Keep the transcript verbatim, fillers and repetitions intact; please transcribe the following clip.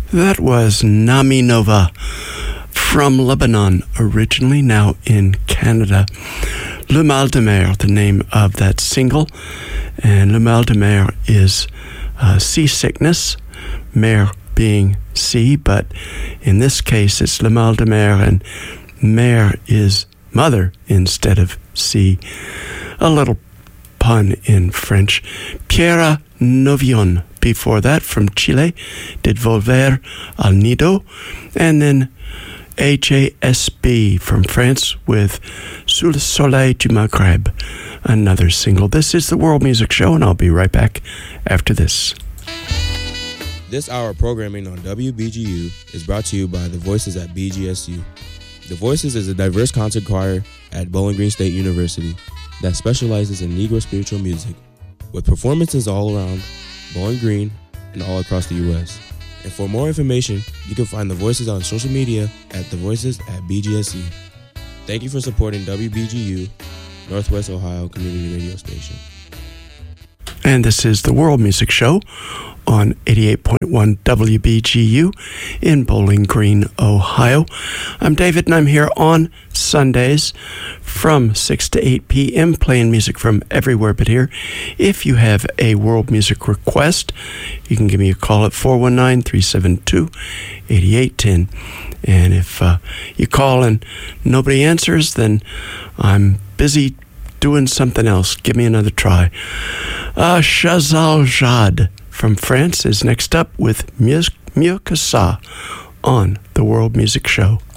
That was Nami Nova from Lebanon, originally, now in Canada. Le Mal de Mer, the name of that single. And Le Mal de Mer is uh, seasickness, mer being sea, but in this case it's Le Mal de Mer, and mer is mother instead of sea. A little pun in French. Pierre Novion, before that, from Chile, did Volver al Nido, and then A J S B from France with Sous le Soleil du Maghreb, another single. This is the World Music Show, and I'll be right back after this. This hour of programming on W B G U is brought to you by the Voices at B G S U. The Voices is a diverse concert choir at Bowling Green State University that specializes in Negro spiritual music, with performances all around Bowling Green and all across the U S. And for more information, you can find The Voices on social media at The Voices at B G S U. Thank you for supporting W B G U, Northwest Ohio Community Radio Station. And this is the World Music Show on eighty-eight point one W B G U in Bowling Green, Ohio. I'm David, and I'm here on Sundays from six to eight p.m. playing music from everywhere but here. If you have a world music request, you can give me a call at four one nine, three seven two, eight eight one zero. And if uh, you call and nobody answers, then I'm busy doing something else. Give me another try. Uh, Chazal Jad from France is next up with Mieux que ça on the World Music Show.